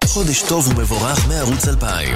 חודש טוב ומבורך מערוץ 2000.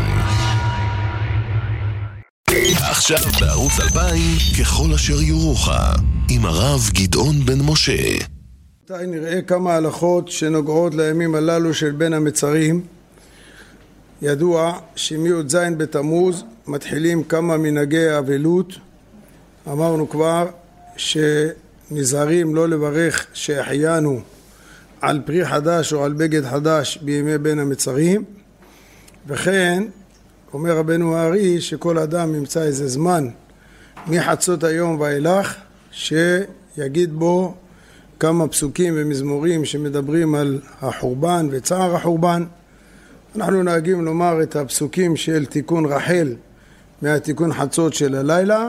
עכשיו בערוץ 2000, ככל אשר יורוך, עם הרב גדעון בן משה. נראה כמה הלכות שנוגעות לימים הללו של בין המצרים. ידוע שמי"ז בתמוז מתחילים כמה מנהגי האבלות. אמרנו כבר שנזהרים לא לברך שהחיינו על פרי חדש או על בגד חדש בימי בין המצרים. וכן אומר רבנו הארי שכל אדם ימצא איזה זמן מחצות היום ואילך שיגיד בו כמה פסוקים ומזמורים שמדברים על החורבן וצער החורבן. אנחנו נהגים לומר את הפסוקים של תיקון רחל מהתיקון חצות של הלילה,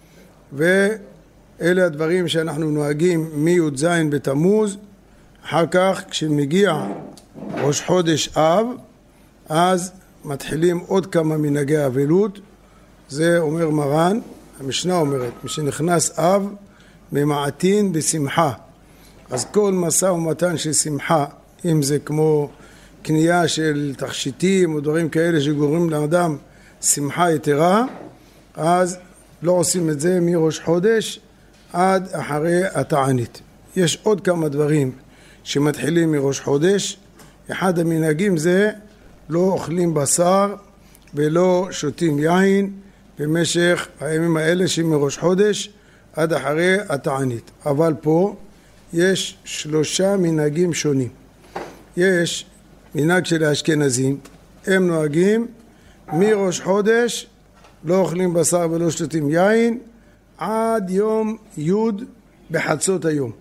ואלה הדברים שאנחנו נוהגים מי"ז בתמוז. אחר כך כשמגיע ראש חודש אב, אז מתחילים עוד כמה מנהגי האבלות. זה אומר מרן, המשנה אומרת, משנכנס אב ממעטין בשמחה. אז כל משא ומתן של שמחה, אם זה כמו קנייה של תכשיטים או דברים כאלה שגורמים לאדם שמחה יתרה, אז לא עושים את זה מראש חודש עד אחרי התענית. יש עוד כמה דברים שמתחילים מראש חודש. אחד המנהגים זה לא אוכלים בשר ולא שותים יין במשך הימים האלה שמראש חודש עד אחרי התענית. אבל פה יש 3 מנהגים שונים. יש מנהג של האשכנזים, הם נוהגים מראש חודש לא אוכלים בשר ולא שותים יין עד יום י' בחצות היום.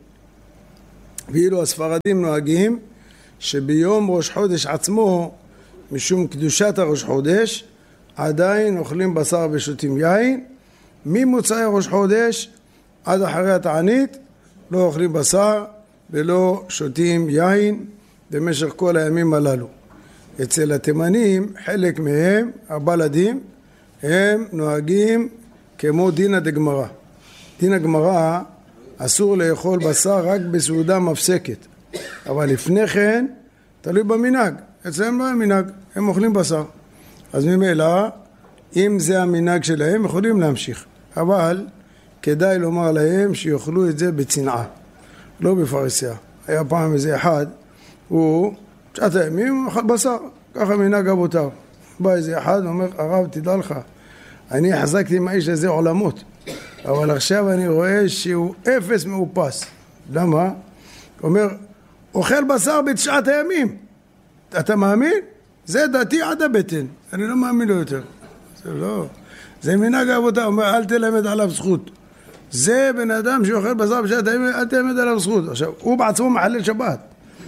ואילו הספרדים נוהגים שביום ראש חודש עצמו, משום קדושת הראש חודש, עדיין אוכלים בשר ושותים יין. ממוצאי ראש חודש עד אחרי התענית לא אוכלים בשר ולא שותים יין במשך כל הימים הללו. אצל התימנים חלק מהם, הבלדים, הם נוהגים כמו דינא דגמרא. דינא גמרא אסור לאכול בשר רק בסעודה מפסקת, אבל לפני כן תלוי במנהג. אצלם לא המנהג, הם אוכלים בשר. אז ממילא אם זה המנהג שלהם יכולים להמשיך, אבל כדאי לומר להם שיאכלו את זה בצנעה, לא בפרהסיה. היה פעם איזה אחד, הוא 9 ימים אכל בשר, ככה מנהג אבותיו. בא איזה אחד ואומר, הרב תדע לך, אני החזקתי עם האיש הזה עולמות, אבל עכשיו אני רואה שהוא אפס מאופס. למה? הוא אומר, אוכל בשר ב9 ימים. אתה מאמין? זה דעתי עד הבטן, אני לא מאמין לו יותר. זה לא, זה מנהג אבותיו. הוא אומר, אל תלמד עליו זכות. זה בן אדם שאוכל בשר ב9 ימים, אל תלמד עליו זכות. עכשיו, הוא בעצמו מחלל שבת,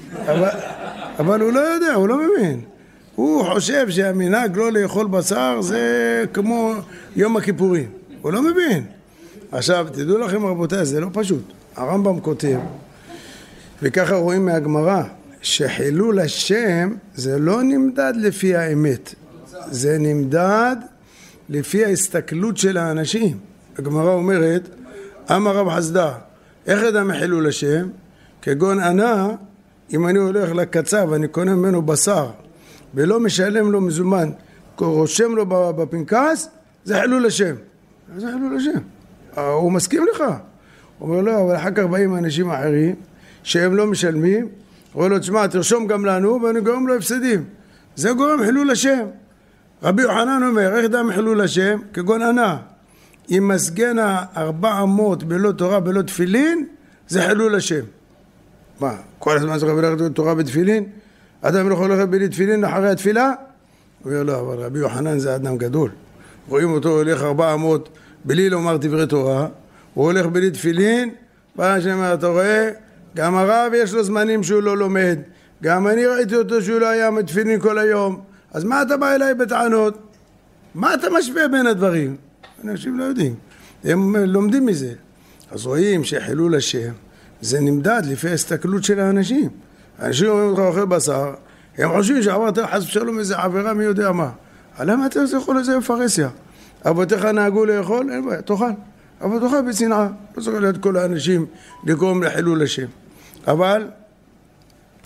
אבל הוא לא יודע, הוא לא מבין. הוא חושב שהמנהג לא לאכול בשר זה כמו יום הכיפורים. הוא לא מבין. עכשיו, תדעו לכם רבותיי, זה לא פשוט. הרמב"ם כותב, וככה רואים מהגמרא, שחילול השם זה לא נמדד לפי האמת. זה נמדד לפי ההסתכלות של האנשים. הגמרא אומרת, אמר רב חסדא, איך אדם מחילול השם? כגון ענה, אם אני הולך לקצב ואני קונה ממנו בשר ולא משלם לו מזומן, רושם לו בפנקס, זה חילול השם. זה חילול השם. הוא מסכים לך. הוא אומר לא, אבל אחר כך באים אנשים אחרים שהם לא משלמים, הוא אומר לו, תשמע, תרשום גם לנו ואני גורם לו הפסדים. זה גורם חילול השם. רבי יוחנן אומר, איך אדם חילול השם? כגון ענה, אם מסגנה 400 בלא תורה בלא תפילין, זה חילול השם. מה, כל הזמן צריך ללכת תורה בתפילין? אדם לא יכול ללכת בלי תפילין אחרי התפילה? הוא אומר לא, אבל רבי יוחנן זה אדם גדול. רואים אותו הולך 400 בלי לומר דברי תורה, הוא הולך בלי תפילין, פעם שאומר, אתה רואה, גם הרב יש לו זמנים שהוא לא לומד, גם אני ראיתי אותו שהוא לא היה מתפילין כל היום, אז מה אתה בא אליי בטענות? מה אתה משווה בין הדברים? אנשים לא יודעים, הם לומדים מזה. אז רואים שחילול השם זה נמדד לפי ההסתכלות של האנשים. האנשים אומרים לך אוכל בשר, הם חושבים שעברת חס ושלום איזה עבירה מי יודע מה. למה אתה יכול לזה בפרהסיה? אבותיך נהגו לאכול? אין בעיה, תאכל. אבל תאכל בצנעה. לא צריך להיות כל האנשים לגרום לחילול השם. אבל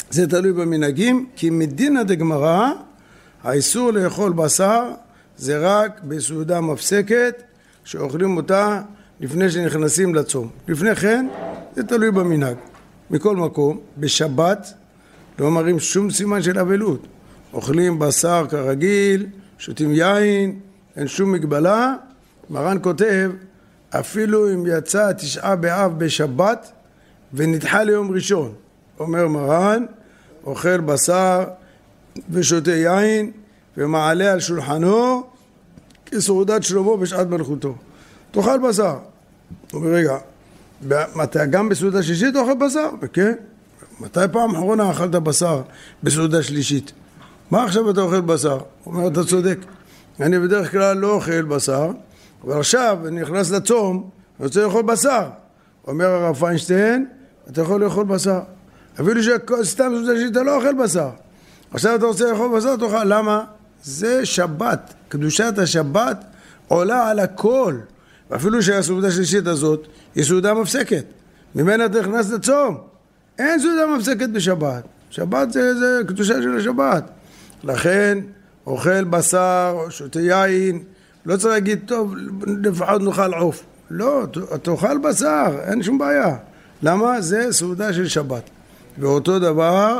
זה תלוי במנהגים, כי מדינא דגמרא, האיסור לאכול בשר זה רק בסעודה מפסקת, שאוכלים אותה לפני שנכנסים לצום. לפני כן, זה תלוי במנהג. מכל מקום, בשבת לא מראים שום סימן של אבלות. אוכלים בשר כרגיל, שותים יין, אין שום מגבלה. מרן כותב, אפילו אם יצא 9 באב בשבת ונדחה ליום ראשון. אומר מרן, אוכל בשר ושותה יין ומעלה על שולחנו כסעודת שלמה בשעת מלכותו. תאכל בשר. הוא אומר, רגע, אתה גם בסעודה שלישית אוכל בשר? כן. מתי פעם אחרונה אכלת בשר בסעודה שלישית? מה עכשיו אתה אוכל בשר? הוא אומר, אתה צודק. אני בדרך כלל לא אוכל בשר, אבל עכשיו אני נכנס לצום, אני רוצה לאכול בשר. אומר הרב פיינשטיין, אתה יכול לאכול בשר. אפילו שסתם סעודה שלישית אתה לא אוכל בשר. עכשיו אתה רוצה לאכול בשר, תאכל. למה? זה שבת. קדושת השבת עולה על הכל. ואפילו שהסעודה השלישית הזאת היא סעודה מפסקת. ממנה אתה נכנס לצום. אין סעודה מפסקת בשבת. שבת זה קדושה של השבת. לכן אוכל בשר, שותה יין, לא צריך להגיד טוב, לפחות נאכל עוף. לא, תאכל בשר, אין שום בעיה. למה? זה סעודה של שבת. ואותו דבר,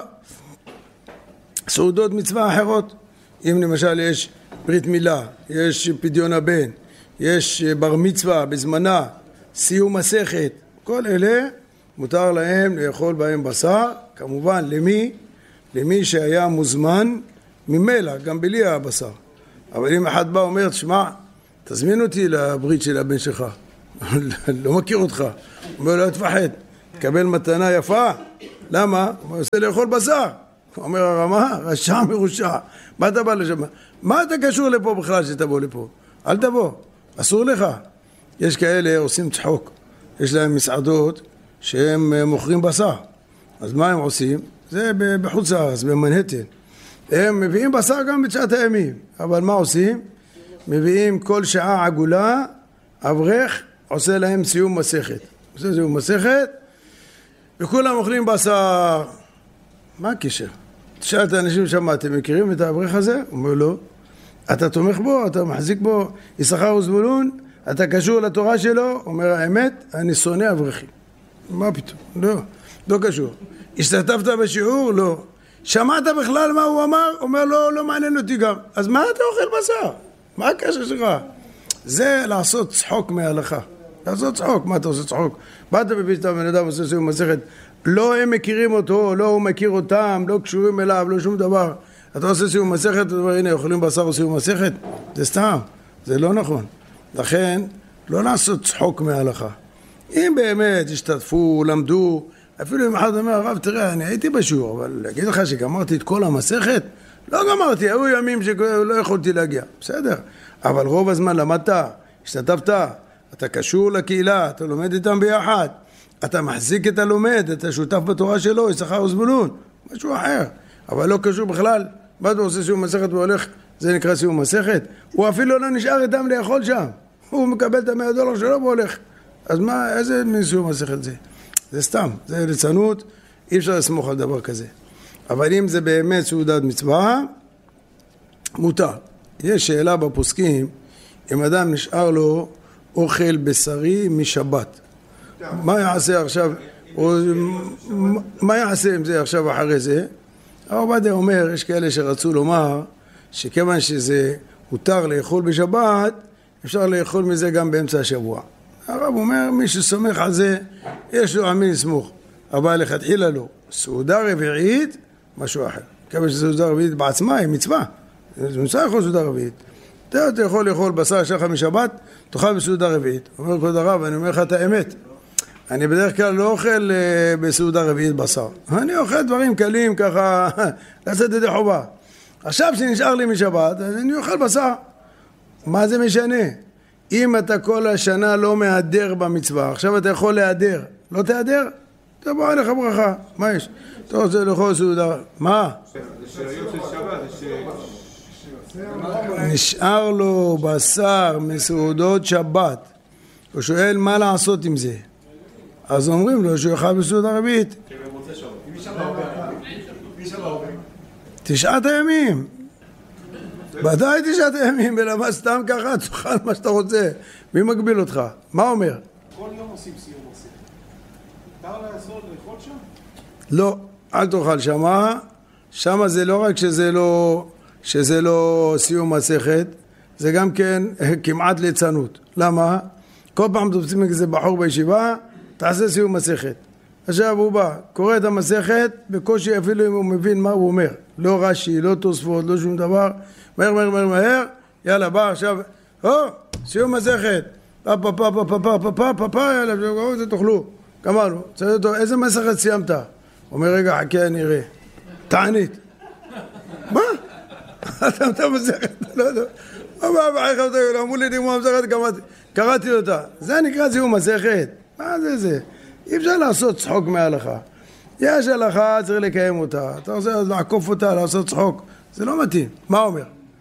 סעודות מצווה אחרות. אם למשל יש ברית מילה, יש פדיון הבן, יש בר מצווה בזמנה, סיום מסכת, כל אלה מותר להם לאכול בהם בשר, כמובן למי? למי שהיה מוזמן ממילא, גם בלי הבשר. אבל אם אחד בא ואומר, שמע, תזמין אותי לברית של הבן שלך, לא מכיר אותך, הוא אומר, לא תפחד, תקבל מתנה יפה, למה? הוא רוצה לאכול בשר. אומר הרמה, רשע מרושע, מה אתה בא לשם? מה אתה קשור לפה בכלל שתבוא לפה? אל תבוא, אסור לך. יש כאלה עושים צחוק, יש להם מסעדות שהם מוכרים בשר. אז מה הם עושים? זה בחוץ לארץ, במנהטן. הם מביאים בשר גם בתשעת הימים, אבל מה עושים? מביאים כל שעה עגולה, אברך עושה להם סיום מסכת. עושה סיום מסכת, וכולם אוכלים בשר. מה הקשר? תשאל את האנשים שם, אתם מכירים את האברך הזה? הוא אומר לא. אתה תומך בו, אתה מחזיק בו, יששכר וזבולון, אתה קשור לתורה שלו? אומר האמת, אני שונא אברכים. מה פתאום? לא, לא קשור. השתתפת בשיעור? לא. שמעת בכלל מה הוא אמר? אומר לא, לא מעניין אותי גם. אז מה אתה אוכל בשר? מה הקשר שלך? זה לעשות צחוק מההלכה. לעשות צחוק, מה אתה עושה צחוק? באת בביתה בן אדם עושה סיום מסכת, לא הם מכירים אותו, לא הוא מכיר אותם, לא קשורים אליו, לא שום דבר. אתה עושה סיום מסכת, אתה אומר, הנה, אוכלים בשר או סיום מסכת? זה סתם, זה לא נכון. לכן, לא לעשות צחוק מההלכה. אם באמת השתתפו, למדו, אפילו אם אחד אומר, הרב, תראה, אני הייתי בשיעור, אבל להגיד לך שגמרתי את כל המסכת? לא גמרתי, היו ימים שלא יכולתי להגיע. בסדר, אבל רוב הזמן למדת, השתתפת, אתה קשור לקהילה, אתה לומד איתם ביחד, אתה מחזיק את הלומד, אתה שותף בתורה שלו, יששכר וזבולון, משהו אחר, אבל לא קשור בכלל. מה אתה עושה סיום מסכת והולך, זה נקרא סיום מסכת? הוא אפילו לא נשאר איתם לאכול שם, הוא מקבל את $100 שלו והולך. אז מה, איזה מין סיום מסכת זה? זה סתם, זה ליצנות, אי אפשר לסמוך על דבר כזה. אבל אם זה באמת סעודת מצווה, מותר. יש שאלה בפוסקים, אם אדם נשאר לו אוכל בשרי משבת, מה יעשה עכשיו? מה יעשה עם זה עכשיו אחרי זה? הרב עובדיה אומר, יש כאלה שרצו לומר שכיוון שזה הותר לאכול בשבת, אפשר לאכול מזה גם באמצע השבוע. הרב אומר, מי שסומך על זה, יש לו עמי לסמוך, אבל לכתחילה לא. סעודה רביעית, משהו אחר. כיוון שסעודה רביעית בעצמה היא מצווה. זה מצווה לאכול סעודה רביעית. אתה יכול לאכול בשר שלך משבת, תאכל בסעודה רביעית. אומר כבוד הרב, אני אומר לך את האמת. אני בדרך כלל לא אוכל בסעודה רביעית בשר. אני אוכל דברים קלים ככה, לצאת ידי חובה. עכשיו שנשאר לי משבת, אני אוכל בשר. מה זה משנה? אם אתה כל השנה לא מהדר במצווה, עכשיו אתה יכול להדר. לא תהדר? תבוא עליך ברכה. מה יש? אתה רוצה לאכול סעודה. מה? נשאר לו בשר מסעודות שבת. הוא שואל מה לעשות עם זה. אז אומרים לו שהוא יאכל בסעודה רביעית. 9 הימים. ודאי 9 הימים, ולמה סתם ככה תאכל מה שאתה רוצה. מי מגביל אותך? מה אומר? כל יום עושים סיום מסכת. מותר לעשות לאכול שם? לא, אל תאכל שמה. שמה זה לא רק שזה לא סיום מסכת, זה גם כן כמעט ליצנות. למה? כל פעם תופסים איזה בחור בישיבה, תעשה סיום מסכת. עכשיו הוא בא, קורא את המסכת, בקושי אפילו אם הוא מבין מה הוא אומר. לא רש"י, לא תוספות, לא שום דבר. מהר, יאללה, בא עכשיו, סיום מסכת. יאללה, זה תאכלו. גמרנו. איזה מסכת סיימת? אומר, רגע, חכה, אני אראה. תענית. מה? אתה מסכת, לא יודע. אמרו לי דימו המסכת, קראתי אותה. זה נקרא סיום מסכת. מה זה? אי אפשר לעשות צחוק מההלכה. יש הלכה, צריך לקיים אותה. אתה רוצה לעקוף אותה, לעשות צחוק. זה לא מתאים. מה אומר?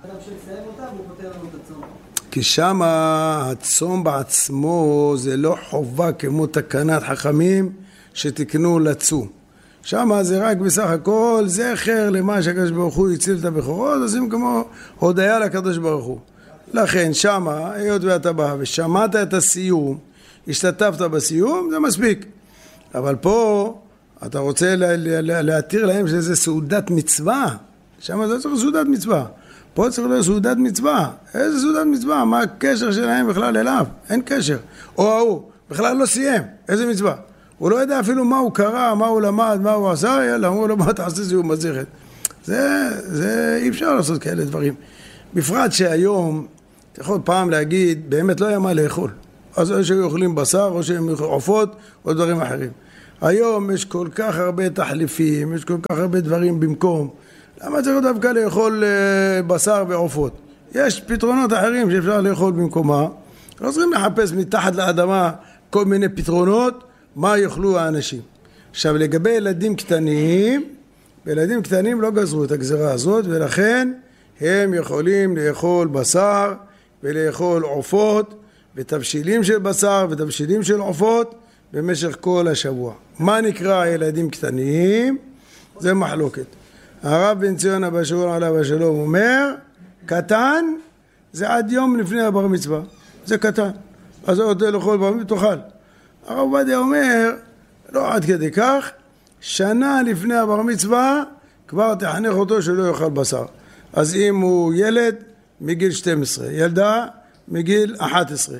כי שם הצום בעצמו זה לא חובה כמו תקנת חכמים שתקנו לצום. שם זה רק בסך הכל זכר למה שהקדוש ברוך הוא הציל את הבכורות, אז הם כמו הודיה לקדוש ברוך הוא. לכן שם, היות ואתה בא ושמעת את הסיום, השתתפת בסיום, זה מספיק. אבל פה אתה רוצה להתיר להם שזה סעודת מצווה. שם זה צריך סעודת מצווה. פה צריך להיות סעודת מצווה. איזה סעודת מצווה? מה הקשר שלהם בכלל אליו? אין קשר. או ההוא, בכלל לא סיים. איזה מצווה? הוא לא יודע אפילו מה הוא קרא, מה הוא למד, מה הוא עשה, יאללה, אמרו לו, מה תעשה סיום מסכת? זה אי אפשר לעשות כאלה דברים. בפרט שהיום, אתה יכול פעם להגיד, באמת לא היה מה לאכול. אז או שהיו אוכלים בשר, או שהם עופות, או דברים אחרים. היום יש כל כך הרבה תחליפים, יש כל כך הרבה דברים במקום. למה צריך דווקא לאכול בשר ועופות? יש פתרונות אחרים שאפשר לאכול במקומה. לא צריכים לחפש מתחת לאדמה כל מיני פתרונות, מה יאכלו האנשים. עכשיו לגבי ילדים קטנים, בילדים קטנים לא גזרו את הגזרה הזאת, ולכן הם יכולים לאכול בשר ולאכול עופות, ותבשילים של בשר ותבשילים של עופות במשך כל השבוע. מה נקרא ילדים קטנים? זה מחלוקת. הרב בן ציון אבא שאול עליו השלום אומר, קטן זה עד יום לפני הבר מצווה. זה קטן. אז הוא רוצה לאכול בר מצווה, תאכל. הרב עובדיה אומר, לא עד כדי כך, שנה לפני הבר מצווה כבר תחנך אותו שלא יאכל בשר. אז אם הוא ילד מגיל 12, ילדה מגיל 11,